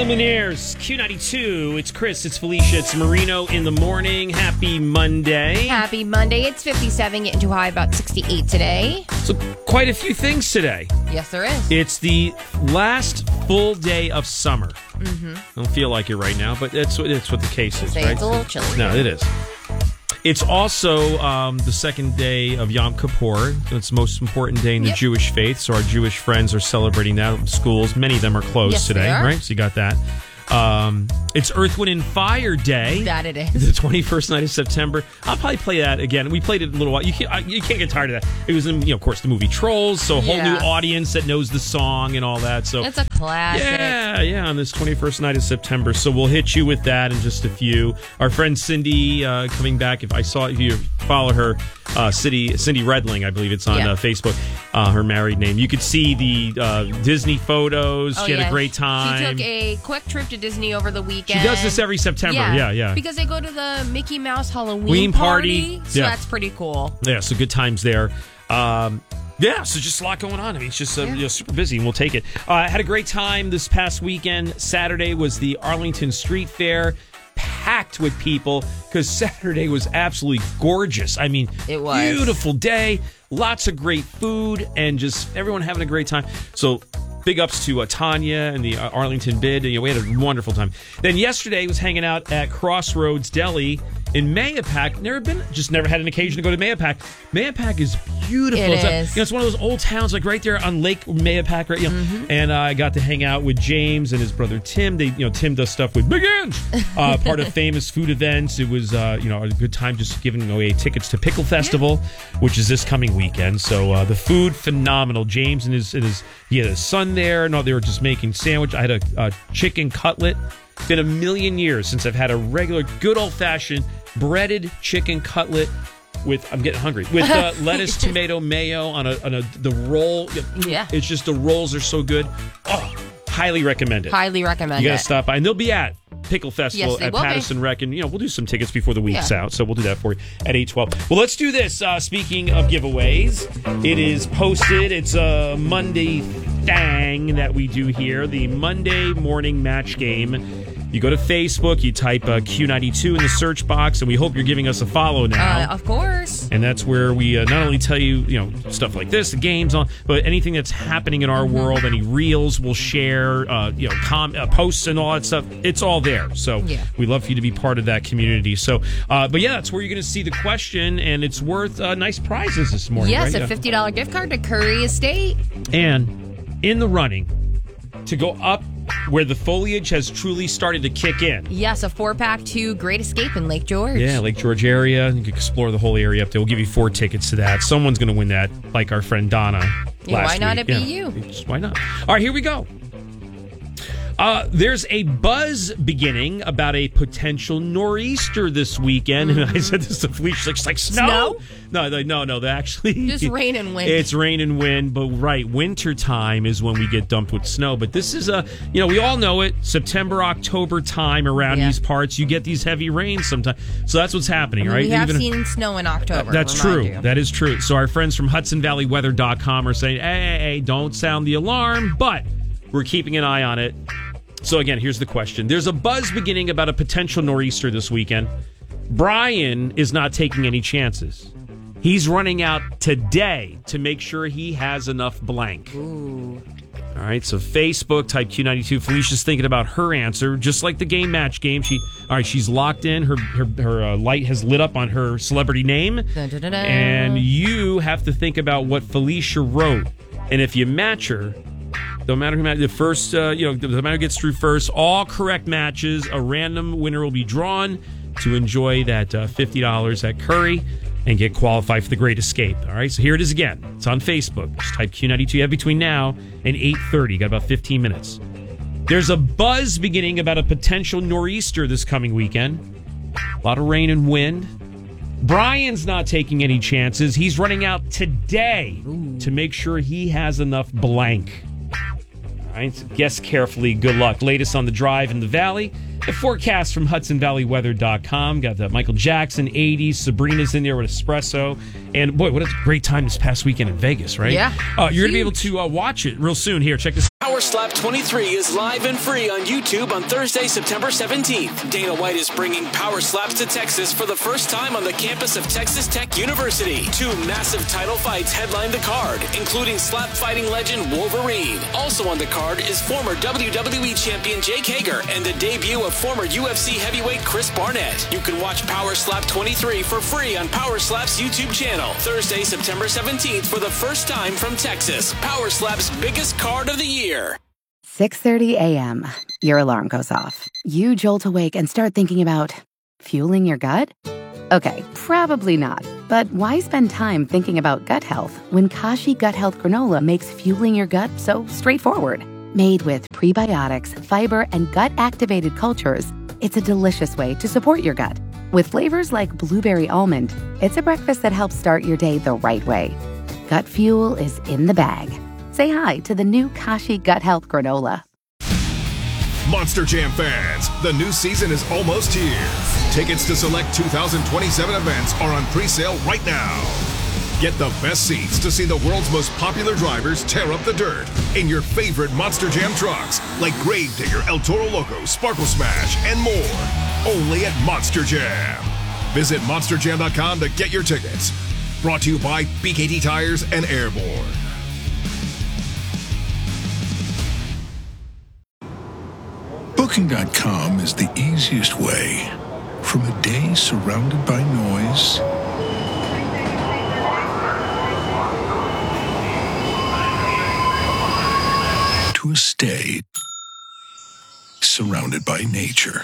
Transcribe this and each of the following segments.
Lumineers, Q92. It's Chris, it's Felicia, it's Marino in the morning. Happy Monday. Happy Monday. It's 57, getting too high, about 68 today. So, quite a few things today. Yes, there is. It's the last full day of summer. I don't feel like it right now, but it's what the case is, Say right? it's a little chilly. No, it is. It's also the second day of Yom Kippur. It's the most important day in the Jewish faith, so our Jewish friends are celebrating that. Schools, many of them are closed today, right? So you got that. It's Earth, Wind, and Fire Day. That it is. The 21st night of September. I'll probably play that again. We played it a little while. You can't get tired of that. It was in, of course, the movie Trolls, so a whole new audience that knows the song and all that. So it's a classic. Yeah, on this 21st night of September. So we'll hit you with that in just a few. Our friend Cindy coming back. If you follow her, Cindy Redling, I believe it's on Facebook, her married name. You could see the Disney photos. She had a great time. She took a quick trip to Disney over the weekend. She does this every September. Yeah. Because they go to the Mickey Mouse Halloween party. So that's pretty cool. Yeah, so good times there. So just a lot going on. I mean, it's just super busy, and we'll take it. I had a great time this past weekend. Saturday was the Arlington Street Fair. Packed with people because Saturday was absolutely gorgeous. I mean, it was beautiful day, lots of great food, and just everyone having a great time. So big ups to Tanya and the Arlington Bid. We had a wonderful time. Then yesterday was hanging out at Crossroads Deli in Mahopac. Never had an occasion to go to Mahopac. Mahopac is beautiful. It's one of those old towns, like right there on Lake Mahopac, right? And I got to hang out with James and his brother Tim. Tim does stuff with Big Inch, part of famous food events. It was a good time, just giving away tickets to Pickle Festival, which is this coming weekend. So the food phenomenal. James and he had his son there. No, they were just making sandwich. I had a chicken cutlet. It's been a million years since I've had a regular, good old-fashioned breaded chicken cutlet with, I'm getting hungry, with lettuce, tomato, mayo on the roll. Yeah. It's just, the rolls are so good. Oh, highly recommend it. Highly recommend it. You got to stop by. And they'll be at Pickle Festival at Patterson Rec. And, we'll do some tickets before the week's out. So we'll do that for you at 8:12. Well, let's do this. Speaking of giveaways, it is posted. It's a Monday thing that we do here. The Monday morning match game. You go to Facebook, you type Q92 in the search box, and we hope you're giving us a follow now. Of course. And that's where we not only tell you, stuff like this, the games, but anything that's happening in our world, any reels we'll share, posts and all that stuff. It's all there. So we'd love for you to be part of that community. So, that's where you're going to see the question, and it's worth nice prizes this morning. Yes, right? a $50 gift card to Curry Estate. And in the running to go up where the foliage has truly started to kick in. Yes, a 4-pack to Great Escape in Lake George. Yeah, Lake George area. You can explore the whole area up there. We'll give you 4 tickets to that. Someone's going to win that, like our friend Donna last week. Why not it be you? Why not? All right, here we go. There's a buzz beginning about a potential nor'easter this weekend. And I said this to Felicia. She's like, snow? No. They actually... Just rain and wind. It's rain and wind. But winter time is when we get dumped with snow. But this is we all know it. September, October time around these parts, you get these heavy rains sometimes. So that's what's happening, right? We have seen snow in October. That's true. That is true. So our friends from HudsonValleyWeather.com are saying, hey, don't sound the alarm. But we're keeping an eye on it. So again, here's the question. There's a buzz beginning about a potential nor'easter this weekend. Brian is not taking any chances. He's running out today to make sure he has enough blank. Ooh. All right, so Facebook, type Q92. Felicia's thinking about her answer, just like the game match game. She's locked in. Her light has lit up on her celebrity name. Dun, dun, dun, dun. And you have to think about what Felicia wrote. And if you match her... Don't matter who matches. The first, doesn't matter who gets through first. All correct matches. A random winner will be drawn to enjoy that $50 at Curry and get qualified for the Great Escape. All right, so here it is again. It's on Facebook. Just type Q92. You have between now and 8:30. You got about 15 minutes. There's a buzz beginning about a potential nor'easter this coming weekend. A lot of rain and wind. Brian's not taking any chances. He's running out today to make sure he has enough blank. All right, so guess carefully. Good luck. Latest on the drive in the valley. The forecast from HudsonValleyWeather.com. Got the Michael Jackson 80s. Sabrina's in there with espresso. And boy, what a great time this past weekend in Vegas, right? Yeah. You're going to be able to watch it real soon. Here, check this out. Power Slap 23 is live and free on YouTube on Thursday, September 17th. Dana White is bringing Power Slaps to Texas for the first time on the campus of Texas Tech University. 2 massive title fights headline the card, including slap fighting legend Wolverine. Also on the card is former WWE champion Jake Hager and the debut of former UFC heavyweight Chris Barnett. You can watch Power Slap 23 for free on Power Slap's YouTube channel. Thursday, September 17th for the first time from Texas. Power Slap's biggest card of the year. 6:30 a.m. Your alarm goes off. You jolt awake and start thinking about fueling your gut? Okay, probably not. But why spend time thinking about gut health when Kashi Gut Health Granola makes fueling your gut so straightforward? Made with prebiotics, fiber, and gut-activated cultures, it's a delicious way to support your gut. With flavors like blueberry almond, it's a breakfast that helps start your day the right way. Gut fuel is in the bag. Say hi to the new Kashi Gut Health Granola. Monster Jam fans, the new season is almost here. Tickets to select 2027 events are on pre-sale right now. Get the best seats to see the world's most popular drivers tear up the dirt in your favorite Monster Jam trucks, like Gravedigger, El Toro Loco, Sparkle Smash, and more. Only at Monster Jam. Visit monsterjam.com to get your tickets. Brought to you by BKT Tires and Airborne. Booking.com is the easiest way. From a day surrounded by noise to a stay surrounded by nature.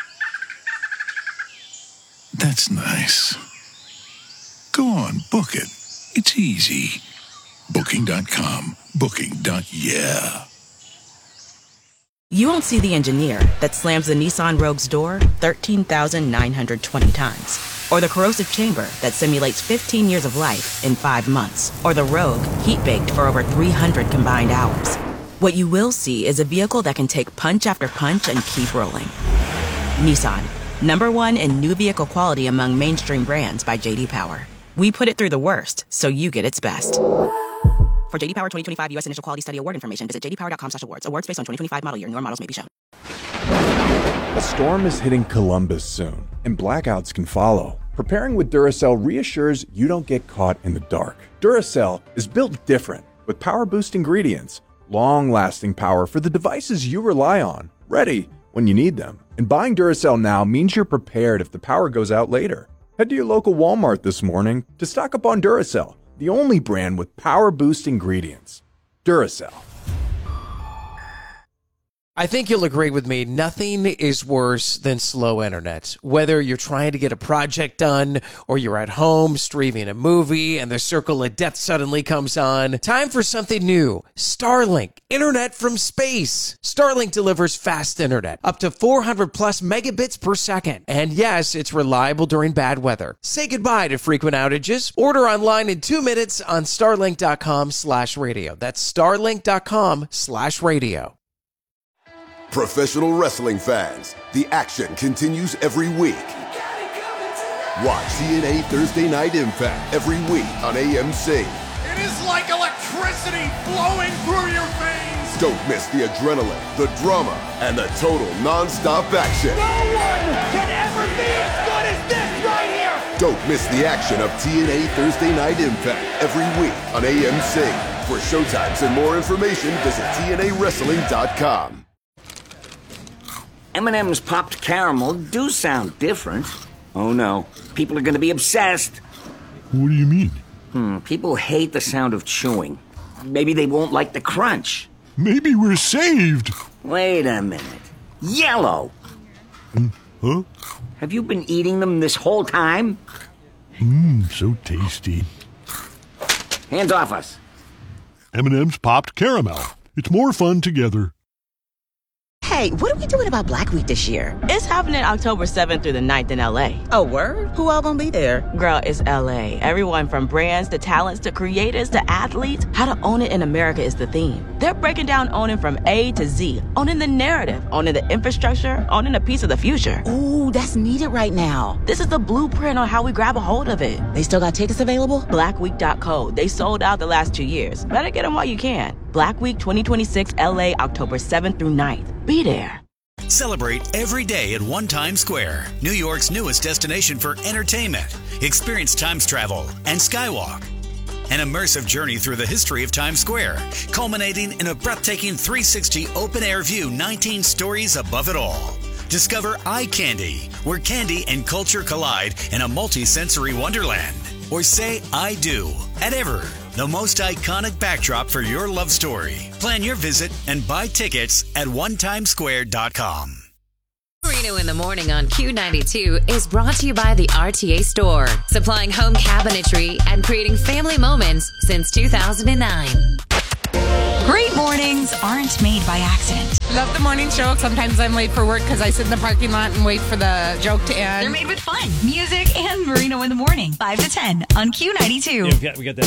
That's nice. Go on, book it. It's easy. Booking.com. Booking.yeah. You won't see the engineer that slams the Nissan Rogue's door 13,920 times. Or the corrosive chamber that simulates 15 years of life in 5 months. Or the Rogue heat-baked for over 300 combined hours. What you will see is a vehicle that can take punch after punch and keep rolling. Nissan, #1 in new vehicle quality among mainstream brands by J.D. Power. We put it through the worst, so you get its best. For J.D. Power 2025 U.S. Initial Quality Study Award information, visit jdpower.com/awards. Awards based on 2025 model year. Newer models may be shown. A storm is hitting Columbus soon, and blackouts can follow. Preparing with Duracell reassures you don't get caught in the dark. Duracell is built different, with power-boost ingredients, long-lasting power for the devices you rely on, ready when you need them. And buying Duracell now means you're prepared if the power goes out later. Head to your local Walmart this morning to stock up on Duracell, the only brand with power boost ingredients. Duracell. I think you'll agree with me, nothing is worse than slow internet. Whether you're trying to get a project done or you're at home streaming a movie and the circle of death suddenly comes on, time for something new. Starlink, internet from space. Starlink delivers fast internet, up to 400 plus megabits per second. And yes, it's reliable during bad weather. Say goodbye to frequent outages. Order online in 2 minutes on starlink.com/radio. That's starlink.com/radio. Professional wrestling fans, the action continues every week. Watch TNA Thursday Night Impact every week on AMC. It is like electricity flowing through your veins. Don't miss the adrenaline, the drama, and the total non-stop action. No one can ever be as good as this right here. Don't miss the action of TNA Thursday Night Impact every week on AMC. For showtimes and more information, visit TNAWrestling.com. M&M's Popped Caramel do sound different. Oh no, people are going to be obsessed. What do you mean? People hate the sound of chewing. Maybe they won't like the crunch. Maybe we're saved. Wait a minute. Yellow! Huh? Have you been eating them this whole time? So tasty. Hands off us. M&M's Popped Caramel. It's more fun together. Hey, what are we doing about Black Week this year? It's happening October 7th through the 9th in LA. Oh, word? Who all gonna be there? Girl, it's LA. Everyone from brands to talents to creators to athletes. How to own it in America is the theme. They're breaking down owning from A to Z. Owning the narrative, owning the infrastructure, owning a piece of the future. Ooh, that's needed right now. This is the blueprint on how we grab a hold of it. They still got tickets available? Blackweek.co. They sold out the last 2 years. Better get them while you can. Black Week 2026 LA, October 7th through 9th. Be there. Celebrate every day at One Times Square, New York's newest destination for entertainment. Experience Times travel and Skywalk. An immersive journey through the history of Times Square, culminating in a breathtaking 360 open-air view 19 stories above it all. Discover Eye Candy, where candy and culture collide in a multi-sensory wonderland. Or say I do at Ever, the most iconic backdrop for your love story. Plan your visit and buy tickets at onetimesquare.com. Marino in the Morning on Q92 is brought to you by the RTA Store, supplying home cabinetry and creating family moments since 2009. Great mornings aren't made by accident. Love the morning show. Sometimes I'm late for work because I sit in the parking lot and wait for the joke to end. They're made with fun, music, and Marino in the Morning, 5 to 10 on Q92. Yeah, we got that